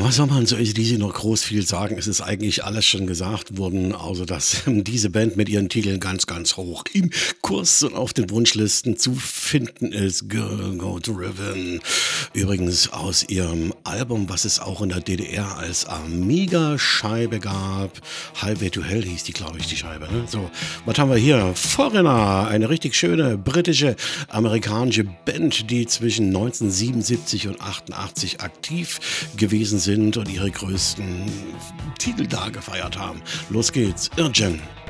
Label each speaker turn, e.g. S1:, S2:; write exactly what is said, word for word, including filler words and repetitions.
S1: was soll man zu A C/D C noch groß viel sagen? Es ist eigentlich alles schon gesagt worden, außer dass diese Band mit ihren Titeln ganz, ganz hoch im Kurs und auf den Wunschlisten zu finden ist. Girl Go Driven. Übrigens aus ihrem Album, was es auch in der D D R als Amiga-Scheibe gab. Highway to Hell hieß die, glaube ich, die Scheibe. Ne? So, was haben wir hier? Foreigner, eine richtig schöne britische, amerikanische Band, die zwischen neunzehnhundertsiebenundsiebzig und achtundachtzig aktiv gewesen sind und ihre größten Titel da gefeiert haben. Los geht's, Irrgen.